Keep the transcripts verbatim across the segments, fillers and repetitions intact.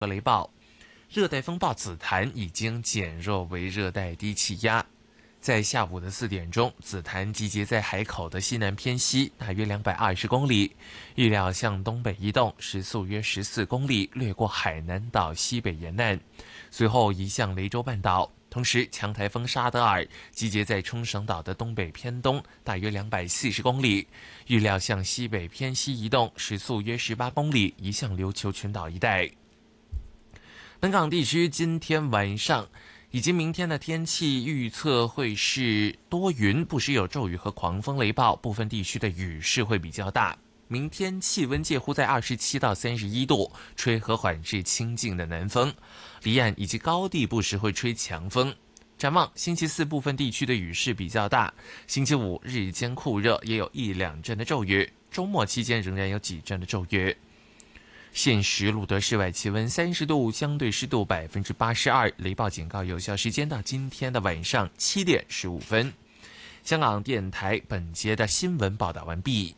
和雷暴。热带风暴紫檀已经减弱为热带低气压。在下午的四点钟，紫檀集结在海口的西南偏西，大约两百二十公里，预料向东北移动，时速约十四公里，掠过海南岛西北沿岸，随后移向雷州半岛。同时，强台风沙德尔集结在冲绳岛的东北偏东，大约两百四十公里，预料向西北偏西移动，时速约十八公里，移向琉球群岛一带。本港地区今天晚上以及明天的天气预测会是多云，不时有骤雨和狂风雷暴，部分地区的雨势会比较大。明天气温介乎在二十七到三十一度，吹和缓至清劲的南风，离岸以及高地不时会吹强风。展望星期四部分地区的雨势比较大，星期五日间酷热，也有一两阵的骤雨，周末期间仍然有几阵的骤雨。现时录得室外气温三十度，相对湿度百分之八十二，雷暴警告有效时间到今天的晚上七点十五分。香港电台本节的新闻报道完毕。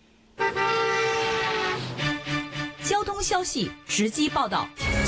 交通消息直击报道。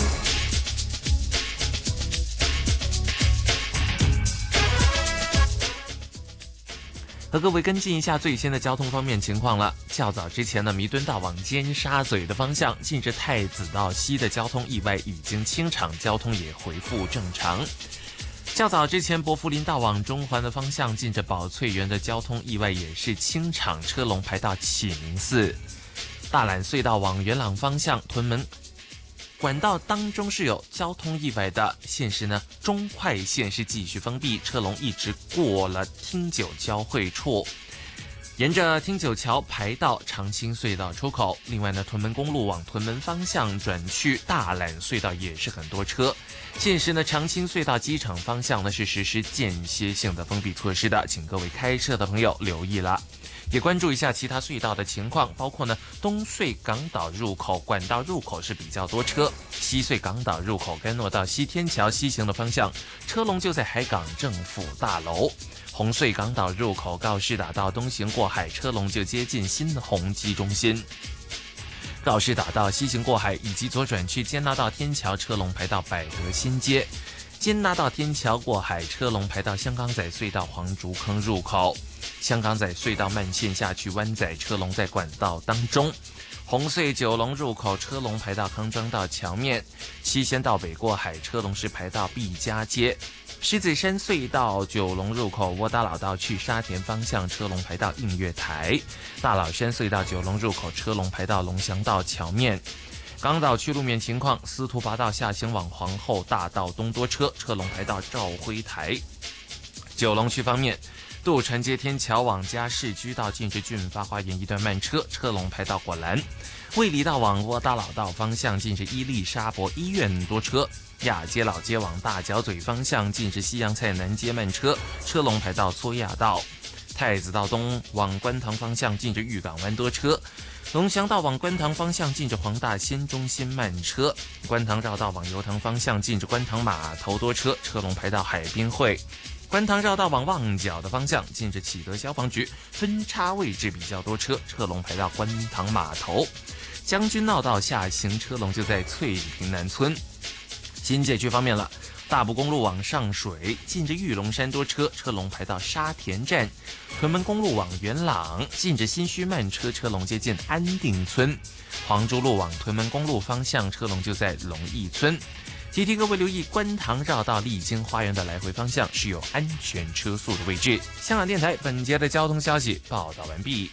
和各位跟进一下最新的交通方面情况了。较早之前呢，弥敦道往尖沙咀的方向，近至太子道西的交通意外已经清场，交通也恢复正常。较早之前，伯福林道往中环的方向，近着宝翠园的交通意外也是清场，车龙排到启明寺。大榄隧道往元朗方向，屯门管道当中是有交通意外的，现时呢中快线是继续封闭，车龙一直过了汀九交汇处，沿着汀九桥排到长青隧道出口。另外呢，屯门公路往屯门方向转去大榄隧道也是很多车，现时呢长青隧道机场方向呢是实施间歇性的封闭措施的，请各位开车的朋友留意了。也关注一下其他隧道的情况，包括呢东隧港岛入口管道入口是比较多车，西隧港岛入口甘诺到西天桥西行的方向，车龙就在海港政府大楼。红隧港岛入口告士打道东行过海，车龙就接近新鸿基中心。告士打道西行过海以及左转去坚拿道天桥，车龙排到百德新街。坚拿道天桥过海，车龙排到香港仔隧道黄竹坑入口。香港仔隧道慢线下去湾仔，车龙在管道当中。红隧九龙入口，车龙排到康庄道桥面。七仙道北过海，车龙是排到毕家街。狮子山隧道九龙入口，窝打老道去沙田方向，车龙排到映月台。大老山隧道九龙入口，车龙排到龙翔道桥面。港岛区路面情况，司徒拔道下行往皇后大道东多车，车龙排到兆辉台。九龙区方面，渡船街天桥往嘉市居道近至俊发花园一段慢车，车龙排到果栏。卫理道往窝打老道方向近至伊利沙伯医院多车。亚皆老街往大角咀方向近至西洋菜南街慢车，车龙排到苏亚道。太子道东往观塘方向近至玉港湾多车。龙翔道往观塘方向近至黄大仙中心慢车，观塘绕道往油塘方向近至观塘码头多车，车龙排到海滨会。观塘绕道往旺角的方向近至启德消防局分叉位置比较多车，车龙排到观塘码头。将军闹道下行车龙就在翠屏南村。新界区方面了，大埔公路往上水近至玉龙山多车，车龙排到沙田站。屯门公路往元朗近至新墟慢车，车龙接近安定村。黄竹路往屯门公路方向，车龙就在龙义村。提提各位留意，观塘绕道丽晶花园的来回方向是有安全车速的位置。香港电台本节的交通消息报道完毕。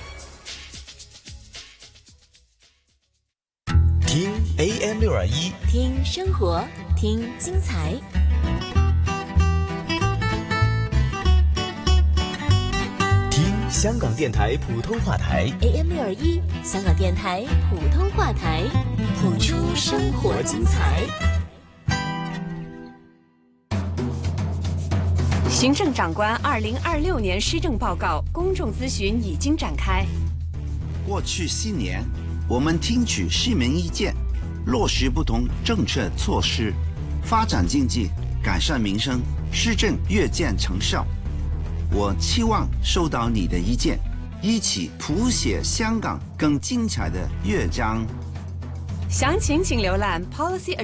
听 A M 六二一， 听生活，听精彩。 听香港电台普通话台 A M 六二一，香港电台普通话台，谱出生活精彩。 行政长官二零二六年施政报告公众咨询已经展开。 过去四年，我们听取市民意见，落实不同政策措施，发展经济，改善民生，施政越见成效。我期望收到你的意见，一起谱写香港更精彩的乐章。 详情请浏览 policy